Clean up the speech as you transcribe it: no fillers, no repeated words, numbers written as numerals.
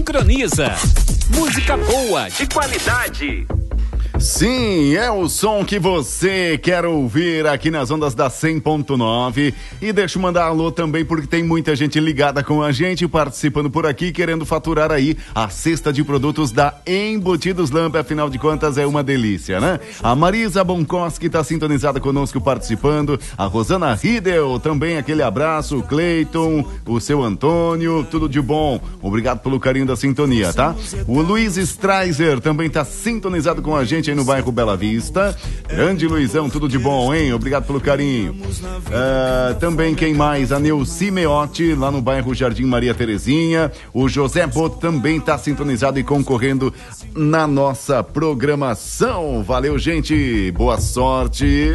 Sincroniza. Música boa, de qualidade. Sim, é o som que você quer ouvir aqui nas ondas da 100.9. E deixa eu mandar alô também, porque tem muita gente ligada com a gente, participando por aqui, querendo faturar aí a cesta de produtos da Embutidos Lamp. Afinal de contas, é uma delícia, né? A Marisa Bonkoski está sintonizada conosco, participando. A Rosana Riedel, também aquele abraço. O Cleiton, o seu Antônio, tudo de bom. Obrigado pelo carinho da sintonia, tá? O Luiz Streiser também está sintonizado com a gente no bairro Bela Vista. Grande Luizão, tudo de bom, hein? Obrigado pelo carinho. Também quem mais? A Neuci Meotti, lá no bairro Jardim Maria Terezinha. O José Boto também está sintonizado e concorrendo na nossa programação. Valeu, gente. Boa sorte.